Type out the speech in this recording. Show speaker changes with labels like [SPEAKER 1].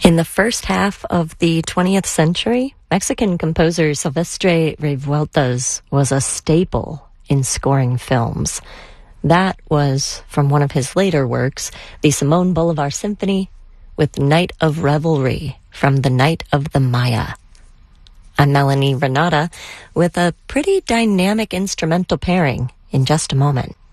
[SPEAKER 1] In the first half of the 20th century, Mexican composer Silvestre Revueltas was a staple in scoring films. That was from one of his later works, the Simón Bolivar Symphony, with Night of Revelry from The Night of the Maya. I'm Melanie Renata with a pretty dynamic instrumental pairing in just a moment.